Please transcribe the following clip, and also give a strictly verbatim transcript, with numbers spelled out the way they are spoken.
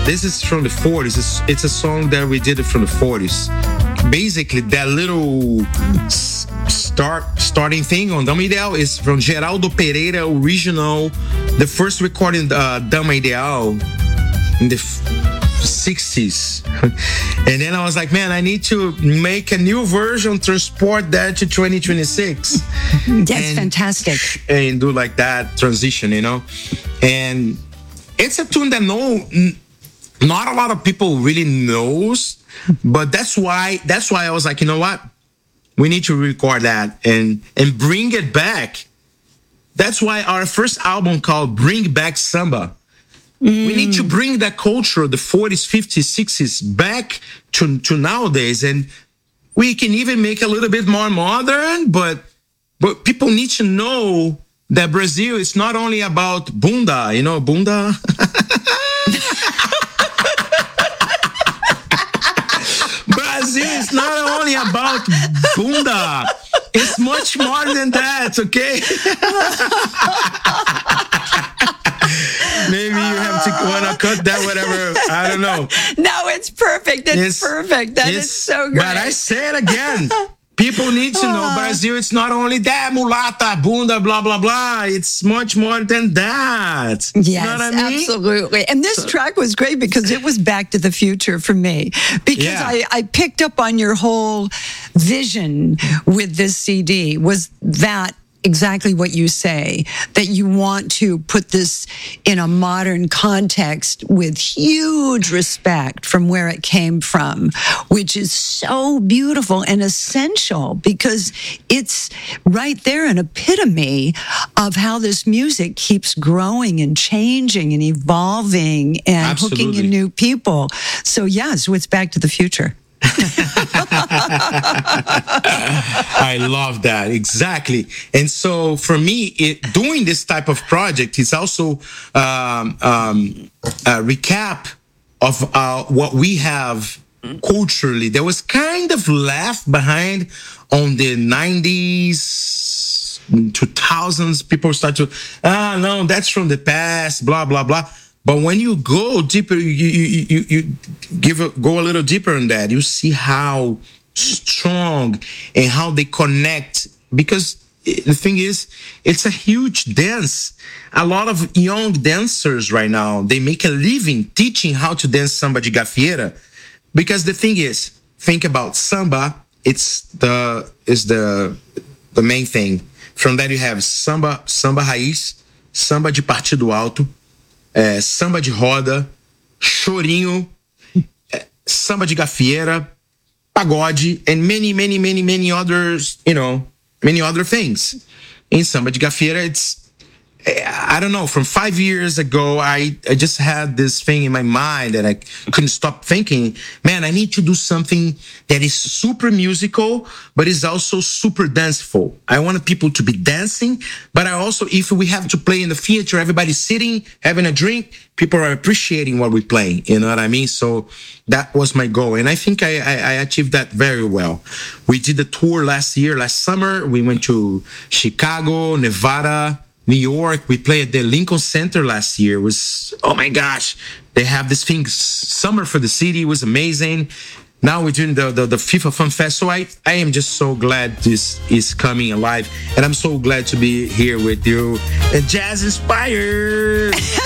This is from the forties. It's, it's a song that we did it from the forties. Basically, that little start starting thing on Dama Ideal is from Geraldo Pereira original, the first recording uh, Dama Ideal in the f- sixties. And then I was like, man, I need to make a new version, transport that to twenty twenty-six. That's and, fantastic. And do like that transition, you know? And it's a tune that no, not a lot of people really knows, but that's why, that's why I was like, you know what? We need to record that and, and bring it back. That's why our first album called Bring Back Samba. Mm. We need to bring that culture, the forties, fifties, sixties back to, to nowadays. And we can even make a little bit more modern, but, but people need to know that Brazil is not only about bunda, you know, bunda. Brazil is not only about bunda. It's much more than that, okay? Maybe you have to want to cut that, whatever. I don't know. No, it's perfect. It's, it's perfect. That is so great. But I say it again. People need to know Brazil. It's not only that mulata, bunda, blah, blah, blah. It's much more than that. Yes, you know what I mean? Absolutely. And this track was great because it was Back to the Future for me. Because yeah. I, I picked up on your whole vision with this C D was that exactly what you say, that you want to put this in a modern context with huge respect from where it came from, which is so beautiful and essential because it's right there an epitome of how this music keeps growing and changing and evolving and Absolutely. hooking in new people. So yeah, so it's Back to the Future. I love that. Exactly. And so for me, it, doing this type of project is also um, um, a recap of uh, what we have culturally. There was kind of left behind on the nineties, two thousands. People start to, ah, no, that's from the past, blah, blah, blah. But when you go deeper, you you you, you give a, go a little deeper in that. You see how strong and how they connect. Because the thing is, it's a huge dance. A lot of young dancers right now, they make a living teaching how to dance samba de gafieira. Because the thing is, think about samba. It's the is the the main thing. From that you have samba samba raiz, samba de partido alto. É, samba de roda, chorinho, é, samba de gafieira, pagode, and many, many, many, many others, you know, many other things. In samba de gafieira, it's, I don't know, from five years ago, I, I just had this thing in my mind that I couldn't stop thinking, man, I need to do something that is super musical, but is also super danceful. I want people to be dancing, but I also, if we have to play in the theater, everybody's sitting, having a drink, people are appreciating what we're playing, you know what I mean? So that was my goal, and I think I, I, I achieved that very well. We did a tour last year, last summer. We went to Chicago, Nevada, New York. We played at the Lincoln Center last year. It was, oh my gosh, they have this thing, Summer for the City. It was amazing. Now we're doing the, the, the FIFA Fun Fest. So I, I am just so glad this is coming alive. And I'm so glad to be here with you. And Jazz Inspired.